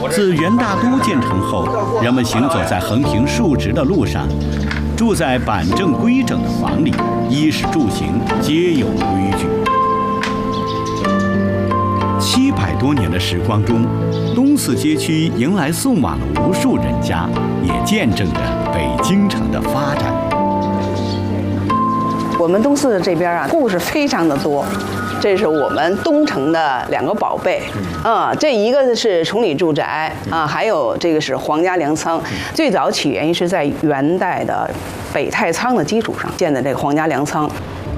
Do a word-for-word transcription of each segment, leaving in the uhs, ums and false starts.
自元大都建成后，人们行走在横平竖直的路上，住在板正规整的房里，衣食住行皆有规矩。七百多年的时光中，东四街区迎来送往了无数人家，也见证着北京城的发展。 我们东四这边啊，故事非常的多。这是我们东城的两个宝贝，啊、嗯，这一个是崇礼住宅啊，还有这个是皇家粮仓。最早起源于是在元代的北太仓的基础上建的这个皇家粮仓。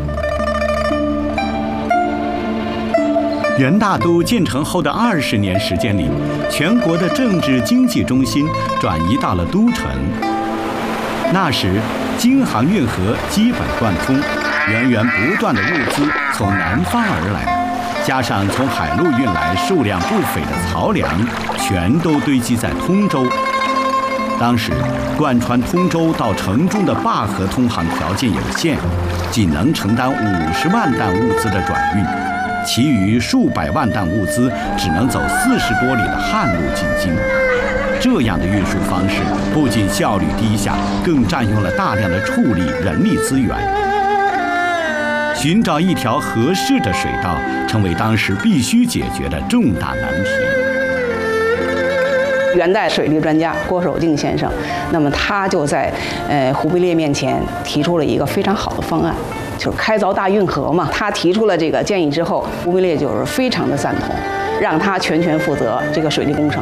元大都建成后的二十年时间里，全国的政治经济中心转移到了都城。那时，京杭运河基本贯通，源源不断的物资从南方而来，加上从海路运来数量不菲的漕粮，全都堆积在通州。当时，贯穿通州到城中的灞河通航条件有限，仅能承担五十万担物资的转运。其余数百万担物资只能走四十多里的旱路进京，这样的运输方式不仅效率低下，更占用了大量的畜力、人力资源。寻找一条合适的水道，成为当时必须解决的重大难题。 元代水利专家郭守敬先生，那么他就在呃忽必烈面前提出了一个非常好的方案。就是开凿大运河嘛，他提出了这个建议之后，忽必烈就是非常的赞同，让他全权负责这个水利工程。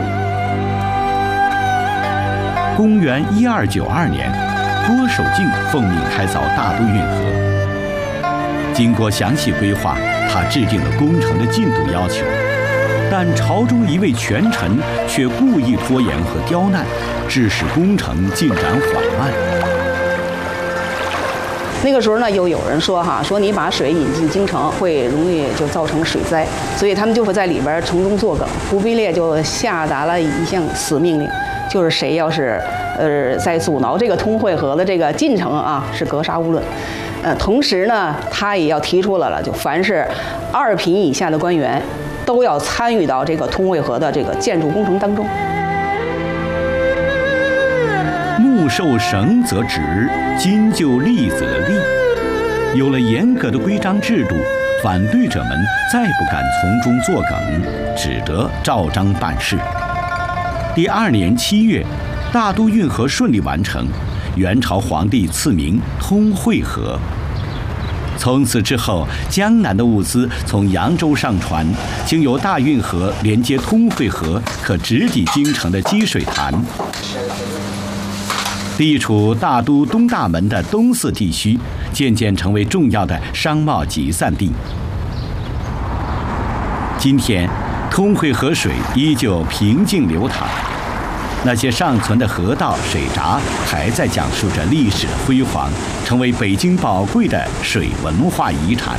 公元一二九二年，郭守敬奉命开凿大都运河。经过详细规划，他制定了工程的进度要求，但朝中一位权臣却故意拖延和刁难，致使工程进展缓慢。 那个时候呢，又有人说哈，说你把水引进京城会容易就造成水灾，所以他们就会在里边从中作梗。忽必烈就下达了一项死命令，就是谁要是呃在阻挠这个通惠河的这个进程啊，是格杀勿论。呃，同时呢，他也要提出来了，就凡是二品以下的官员，都要参与到这个通惠河的这个建筑工程当中。 木受绳则直，金就立则立。有了严格的规章制度，反对者们再不敢从中作梗，只得照章办事。第二年七月，大都运河顺利完成，元朝皇帝赐名通惠河。从此之后，江南的物资从扬州上船，经由大运河连接通惠河，可直抵京城的积水潭。地处大都东大门的东四地区，渐渐成为重要的商贸集散地。今天，通惠河水依旧平静流淌，那些尚存的河道、水闸还在讲述着历史的辉煌，成为北京宝贵的水文化遗产。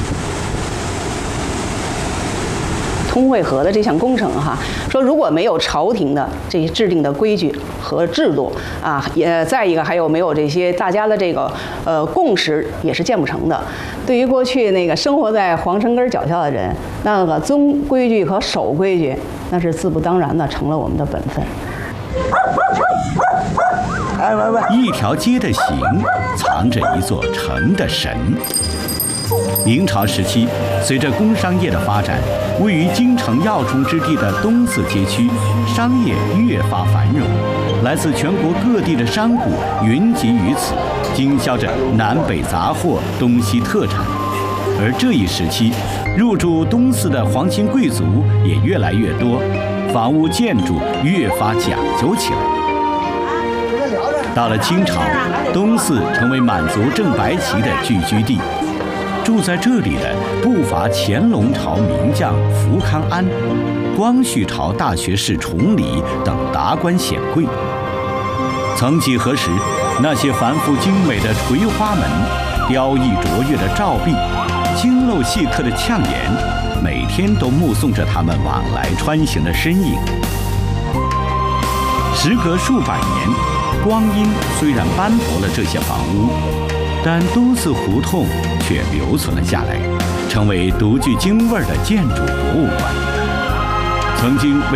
通惠河的这项工程哈，说如果没有朝廷的这些制定的规矩和制度啊，也再一个还有没有这些大家的这个呃共识，也是建不成的。对于过去那个生活在皇城根脚下的人，那个遵规矩和守规矩，那是自不当然的，成了我们的本分。 一条街的形，藏着一座城的神。明朝时期，随着工商业的发展，位于京城要冲之地的东四街区，商业越发繁荣，来自全国各地的商贾云集于此，经销着南北杂货、东西特产。而这一时期，入驻东四的皇亲贵族也越来越多，房屋建筑越发讲究起来。到了清朝，东四成为满族正白旗的聚居地。住在这里的不乏乾隆朝名将福康安、光绪朝大学士崇礼等达官显贵。曾几何时，那些繁复精美的垂花门、雕翼卓越的照壁、精镂细刻的炝檐，每天都目送着他们往来穿行的身影。时隔数百年，光阴虽然斑驳了这些房屋，但东四胡同却留存了下来，成为独具京味儿的建筑博物馆。曾经为